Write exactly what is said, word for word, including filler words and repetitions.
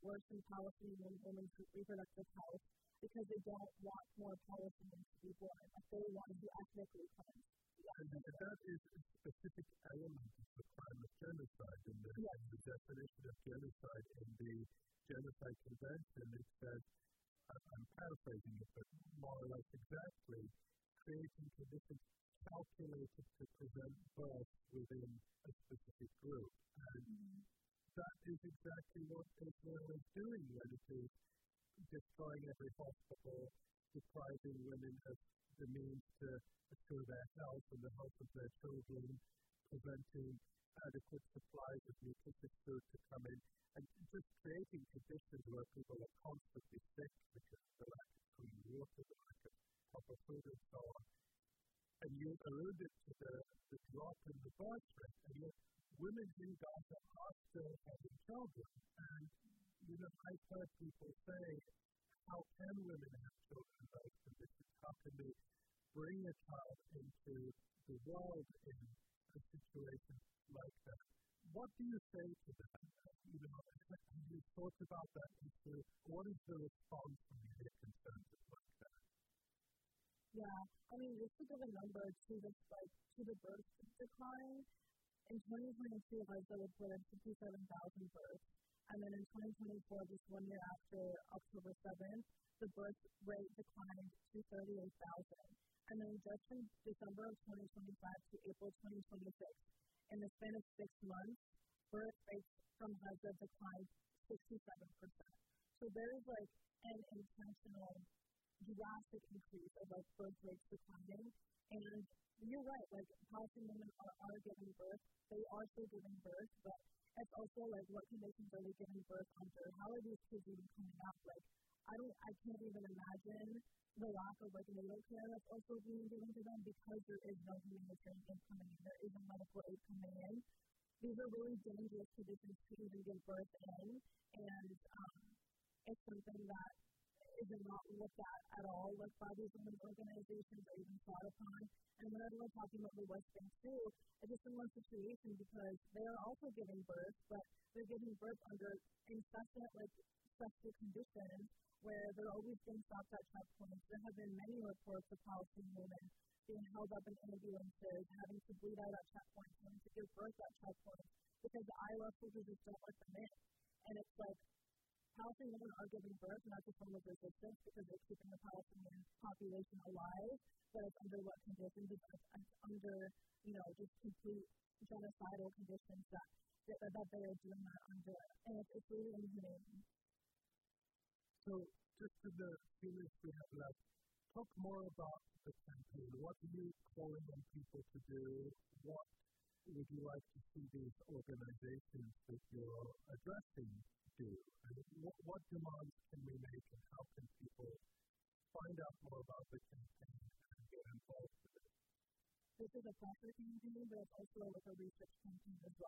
worse in Palestinian women's reproductive health because they don't want more Palestinians to be born. Like they want to ethnically cleanse. And that is a specific element of the crime of genocide. In the, yes. in the definition of genocide in the Genocide Convention, it says, I'm paraphrasing it, but more or less exactly, creating conditions calculated to prevent birth within a specific group. And mm-hmm. that is exactly what Israel is doing when it is destroying every hospital, depriving women of the means to assure their health and the health of their children, preventing adequate supplies of nutritious food to come in, and just creating conditions where people are constantly sick because of the lack of clean water, the lack of proper food and so on. And you alluded to the, the drop in the birth rate, and yet women in Gaza are still having children. And, you know, I've heard people say, how can women have children in those conditions? How can they bring a child into the world in a situation like that? What do you say to that? You know, have you thought about that issue? What is the response when you hear concerns like that? Yeah, I mean, just to give a number to this, like, to the birth decline, in twenty twenty-two, Gaza reported fifty-seven thousand births, and then in twenty twenty-four, just one year after October seventh, the birth rate declined to thirty-eight thousand. And then just from December of twenty twenty-five to April twenty twenty-six, in the span of six months, birth rates from Gaza declined sixty-seven percent. So there is like an intentional drastic increase of like birth rates declining. And you're right, like Palestinian women are, are giving birth. They are still giving birth, but it's also like what conditions are they giving birth under? How are these kids even coming out? Like I don't, I can't even imagine the lack of like natal care that's also being given to them because there is no humanitarian aid coming in. There isn't medical aid coming in. These are really dangerous conditions to even give birth in, and um, it's something that is not looked at at all, like by these women's organizations or even thought upon. And whenever we're talking about the West Bank too, it's a similar situation because they are also giving birth, but they're giving birth under incessant, like, stressful conditions where they're always being stopped at checkpoints. There have been many reports of Palestinian women being held up in ambulances, having to bleed out at checkpoints, having to give birth at checkpoints because the I L F soldiers just don't let them in. And it's like, Palestinian women are giving birth, not just from the resistance because they're keeping the Palestinian population alive, but it's under what conditions? It's, it's under, you know, just complete genocidal conditions that, that, that they are doing that under. And it's, it's really inhumane. So, just in the few minutes we have left, talk more about the campaign. What are you calling on people to do? What would you like to see these organizations that you're addressing do? And what, what demands can we make, and how can people find out more about the campaign and get involved with it? This is a pressure campaign, but it's also like a research campaign as well.